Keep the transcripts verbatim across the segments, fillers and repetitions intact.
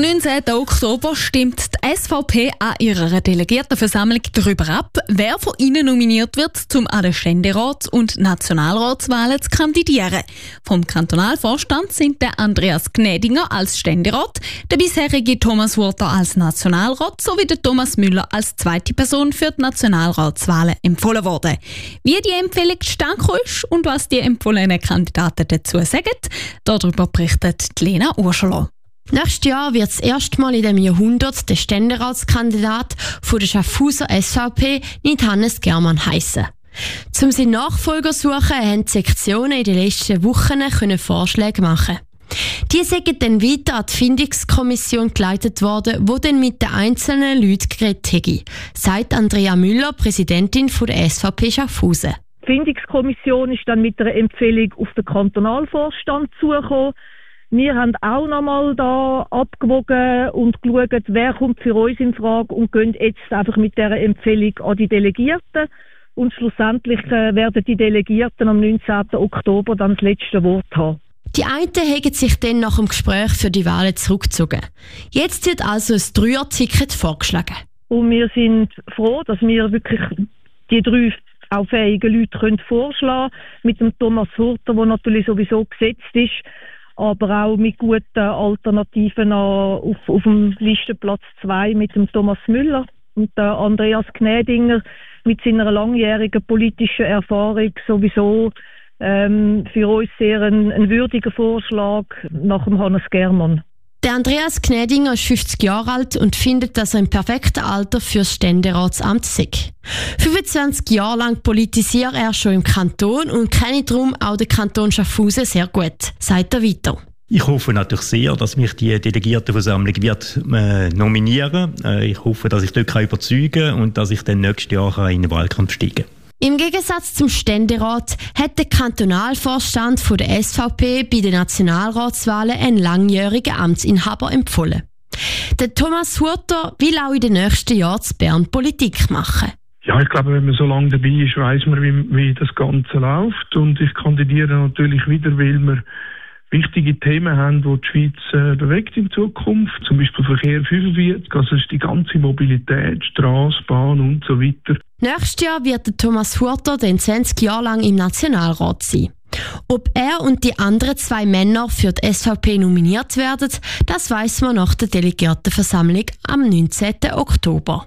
Am neunzehnten Oktober stimmt die S V P an ihrer Delegiertenversammlung darüber ab, wer von ihnen nominiert wird, um an den Ständerat- und Nationalratswahlen zu kandidieren. Vom Kantonalvorstand sind der Andreas Gnädinger als Ständerat, der bisherige Thomas Hurter als Nationalrat sowie der Thomas Müller als zweite Person für die Nationalratswahlen empfohlen worden. Wie die Empfehlung zustande ist und was die empfohlenen Kandidaten dazu sagen, darüber berichtet Lena Urschler. Nächstes Jahr wird das erste Mal in diesem Jahrhundert der Ständeratskandidat von der Schaffhauser S V P nicht Hannes Germann heissen. Um seinen Nachfolger zu suchen, haben die Sektionen in den letzten Wochen können Vorschläge machen. Die sind dann weiter an die Findungskommission geleitet worden, die dann mit den einzelnen Leuten geredet hat, sagt Andrea Müller, Präsidentin der S V P Schaffhausen. Die Findungskommission ist dann mit einer Empfehlung auf den Kantonalvorstand zugekommen. Wir haben auch nochmal da abgewogen und geschaut, wer kommt für uns in Frage und gehen jetzt einfach mit dieser Empfehlung an die Delegierten. Und schlussendlich äh, werden die Delegierten am neunzehnten Oktober dann das letzte Wort haben. Die einen haben sich dann nach dem Gespräch für die Wahlen zurückgezogen. Jetzt wird also ein Dreier-Ticket vorgeschlagen. Und wir sind froh, dass wir wirklich die drei auch fähigen Leute können vorschlagen können. Mit dem Thomas Hurter, der natürlich sowieso gesetzt ist, aber auch mit guten Alternativen auf, auf dem Listenplatz zwei mit dem Thomas Müller und der Andreas Gnädinger mit seiner langjährigen politischen Erfahrung sowieso ähm, für uns sehr ein, ein würdiger Vorschlag nach dem Hannes Germann. Der Andreas Gnädinger ist fünfzig Jahre alt und findet, dass er im perfekten Alter fürs Ständeratsamt sei. fünfundzwanzig Jahre lang politisiert er schon im Kanton und kenne darum auch den Kanton Schaffhausen sehr gut, sagt er weiter. Ich hoffe natürlich sehr, dass mich die Delegiertenversammlung wird äh, nominieren. Äh, ich hoffe, dass ich dort kann überzeugen und dass ich dann nächstes Jahr in den Wahlkampf steigen kann. Im Gegensatz zum Ständerat hat der Kantonalvorstand von der S V P bei den Nationalratswahlen einen langjährigen Amtsinhaber empfohlen. Der Thomas Hurter will auch in den nächsten Jahren zu Bern Politik machen. Ja, ich glaube, wenn man so lange dabei ist, weiss man, wie, wie das Ganze läuft. Und ich kandidiere natürlich wieder, weil wir wichtige Themen haben, die die Schweiz äh, bewegt in Zukunft. Zum Beispiel Verkehr fünfundvierzig, also ist die ganze Mobilität, Strasse, Bahn und so weiter. Nächstes Jahr wird der Thomas Hurter dann zwanzig Jahre lang im Nationalrat sein. Ob er und die anderen zwei Männer für die S V P nominiert werden, das weiss man nach der Delegiertenversammlung am neunzehnten Oktober.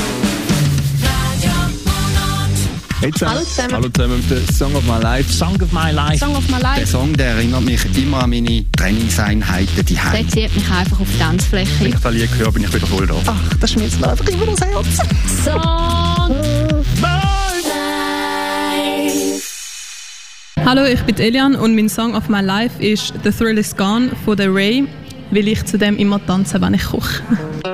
Hey zusammen. Hallo zusammen. Hallo zusammen mit der Song of My Life. Song of My Life. Song of My Life. Der Song, der erinnert mich immer an meine Trainingseinheiten die Heim. Der zieht mich einfach auf die Tanzfläche. Wenn ich das Lied höre, bin ich wieder voll da. Ach, das schmilzt mir einfach immer das Herz. Song of My Life. Hallo, ich bin Elian und mein Song of My Life ist «The Thrill Is Gone» von The Ray, weil ich zu dem immer tanze, wenn ich koche.